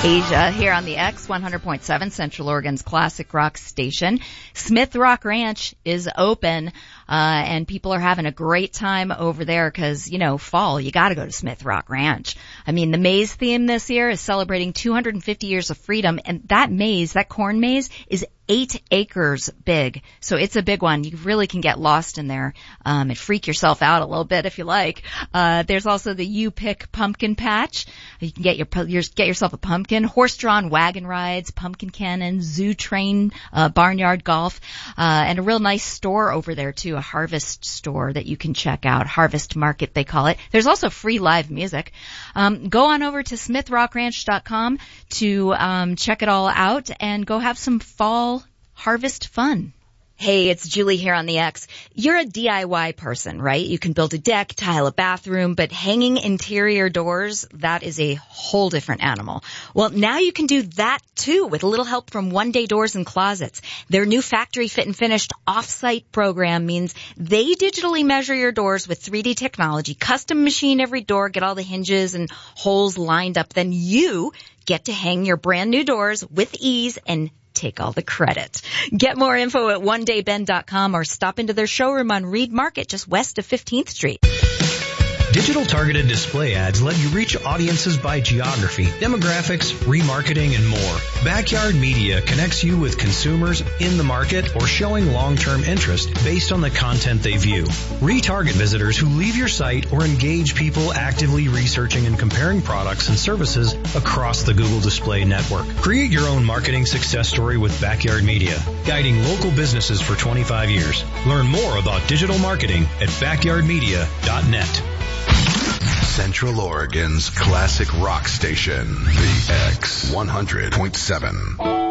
Asia here on the X 100.7 Central Oregon's classic rock station. Smith Rock Ranch is open, and people are having a great time over there because, you know, fall, you gotta go to Smith Rock Ranch. I mean, the maze theme this year is celebrating 250 years of freedom, and that maze, that corn maze, is 8 acres big. So it's a big one. You really can get lost in there, and freak yourself out a little bit if you like. There's also the You Pick Pumpkin Patch. You can get yourself a pumpkin, horse-drawn wagon rides, pumpkin cannon, zoo train, barnyard golf, and a real nice store over there too, a harvest store that you can check out. Harvest Market, they call it. There's also free live music. Go on over to SmithRockRanch.com to check it all out and go have some fall harvest fun. Hey, it's Julie here on the X. You're a DIY person, right? You can build a deck, tile a bathroom, but hanging interior doors, that is a whole different animal. Well, now you can do that too with a little help from One Day Doors and Closets. Their new factory fit and finished off-site program means they digitally measure your doors with 3D technology, custom machine every door, get all the hinges and holes lined up. Then you get to hang your brand new doors with ease and take all the credit. Get more info at onedaybend.com or stop into their showroom on Reed Market just west of 15th Street. Digital targeted display ads let you reach audiences by geography, demographics, remarketing, and more. Backyard Media connects you with consumers in the market or showing long-term interest based on the content they view. Retarget visitors who leave your site or engage people actively researching and comparing products and services across the Google Display Network. Create your own marketing success story with Backyard Media, guiding local businesses for 25 years. Learn more about digital marketing at backyardmedia.net. Central Oregon's classic rock station, the X 100.7.